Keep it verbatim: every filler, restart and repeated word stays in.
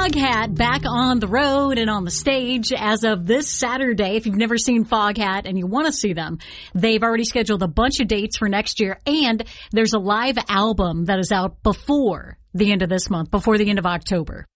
Foghat back on the road and on the stage as of this Saturday. If you've never seen Foghat and you want to see them, they've already scheduled a bunch of dates for next year, and there's a live album that is out before the end of this month, before the end of October.